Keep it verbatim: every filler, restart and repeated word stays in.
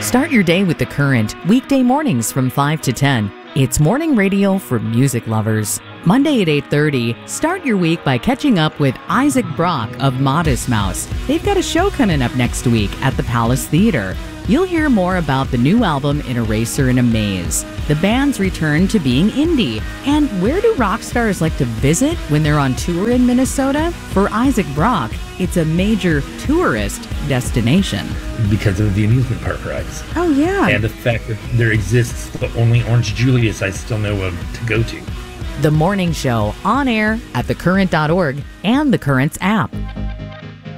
Start your day with The Current, weekday mornings from five to ten. It's morning radio for music lovers. Monday at eight thirty, start your week by catching up with Isaac Brock of Modest Mouse. They've got a show coming up next week at the Palace Theater. You'll hear more about the new album In a Racer in a Maze, the band's return to being indie, and where do rock stars like to visit when they're on tour in Minnesota? For Isaac Brock, it's a major tourist destination. Because of the amusement park rides. Oh, yeah. And the fact that there exists the only Orange Julius I still know of to go to. The Morning Show, on air at the current dot org and the Currents app.